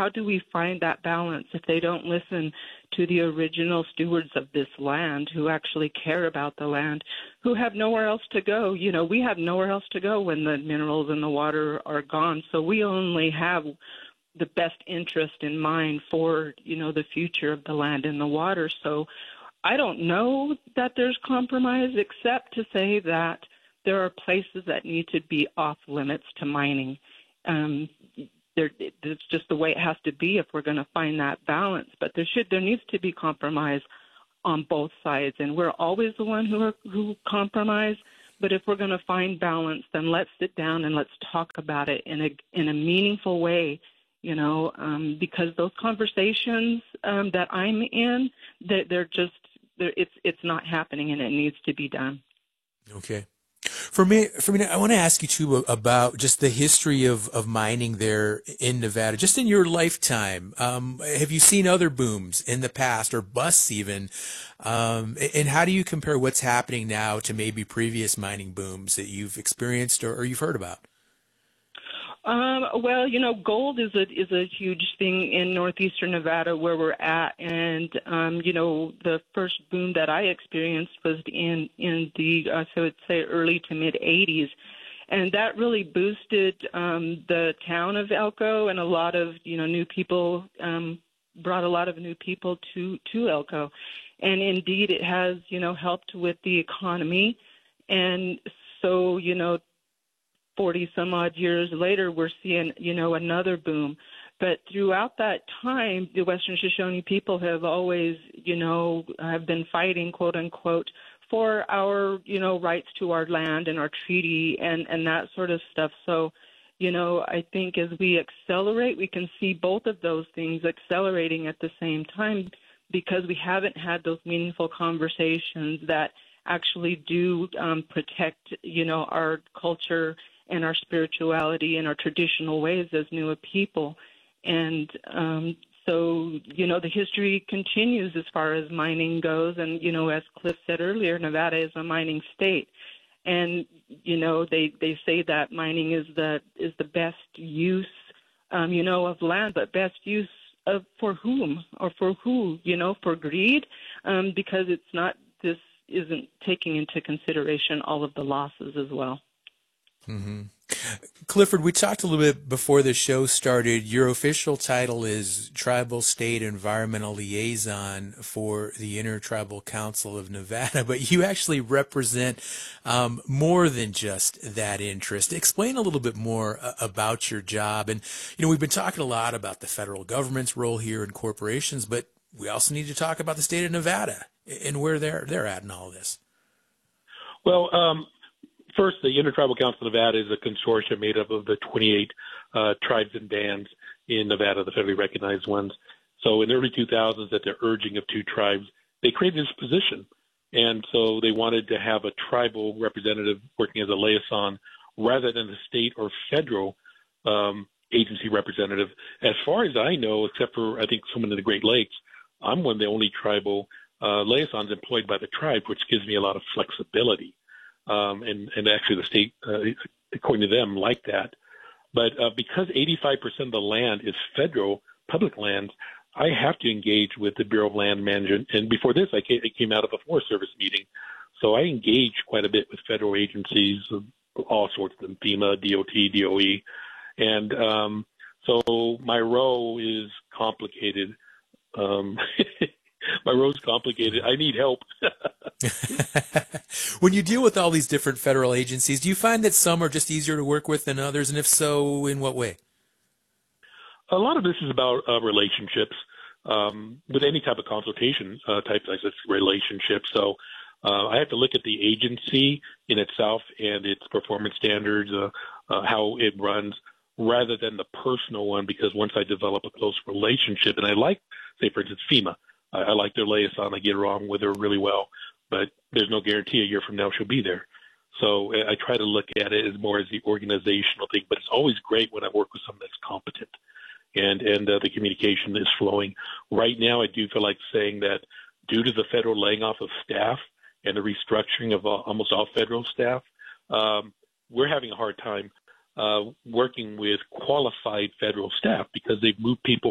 how do we find that balance if they don't listen to the original stewards of this land who actually care about the land, who have nowhere else to go? You know, we have nowhere else to go when the minerals in the water are gone. So we only have the best interest in mind for, you know, the future of the land and the water. So I don't know that there's compromise, except to say that there are places that need to be off limits to mining. It's just the way it has to be if we're going to find that balance. But there needs to be compromise on both sides, and we're always the one who compromise. But if we're going to find balance, then let's sit down and let's talk about it in a meaningful way. You know, because those conversations that I'm in, it's not happening, and it needs to be done. Okay. For me, I want to ask you too about just the history of mining there in Nevada. Just in your lifetime, have you seen other booms in the past, or busts even? And how do you compare what's happening now to maybe previous mining booms that you've experienced or you've heard about? Well, you know, gold is a huge thing in northeastern Nevada where we're at, and you know, the first boom that I experienced was in the so I would say early to mid '80s, and that really boosted the town of Elko, and a lot of, you know, new people brought a lot of new people to Elko, and indeed it has, you know, helped with the economy, and so, you know, 40 some odd years later, we're seeing, you know, another boom. But throughout that time, the Western Shoshone people have always, you know, have been fighting, quote unquote, for our, you know, rights to our land and our treaty and that sort of stuff. So, you know, I think as we accelerate, we can see both of those things accelerating at the same time, because we haven't had those meaningful conversations that actually do protect, you know, our culture and our spirituality and our traditional ways as Nua people. And so, you know, the history continues as far as mining goes. And, you know, as Cliff said earlier, Nevada is a mining state. And, you know, they say that mining is the best use, you know, of land, but best use of for whom or for who, you know, for greed, because this isn't taking into consideration all of the losses as well. Mm-hmm. Clifford, we talked a little bit before the show started. Your official title is Tribal State Environmental Liaison for the Intertribal Council of Nevada, but you actually represent more than just that interest. Explain a little bit more about your job. And, you know, we've been talking a lot about the federal government's role here in corporations, but we also need to talk about the state of Nevada and where they're at in all this. Well, first, the Intertribal Council of Nevada is a consortium made up of the 28 tribes and bands in Nevada, the federally recognized ones. So in the early 2000s, at the urging of two tribes, they created this position. And so they wanted to have a tribal representative working as a liaison rather than the state or federal agency representative. As far as I know, except for, I think, someone in the Great Lakes, I'm one of the only tribal liaisons employed by the tribe, which gives me a lot of flexibility. And actually the state, according to them, like that. But because 85% of the land is federal public lands, I have to engage with the Bureau of Land Management. And before this, I came out of a Forest Service meeting. So I engage quite a bit with federal agencies, all sorts of them, FEMA, DOT, DOE. And so my role is complicated. My role's complicated. I need help. When you deal with all these different federal agencies, do you find that some are just easier to work with than others? And if so, in what way? A lot of this is about relationships. With any type of consultation type, like this relationship. So I have to look at the agency in itself and its performance standards, how it runs, rather than the personal one, because once I develop a close relationship, and I like, say, for instance, FEMA, I like their liaison. I get along with her really well, but there's no guarantee a year from now she'll be there. So I try to look at it as more as the organizational thing, but it's always great when I work with someone that's competent and the communication is flowing. Right now, I do feel like saying that due to the federal laying off of staff and the restructuring of almost all federal staff, we're having a hard time working with qualified federal staff because they've moved people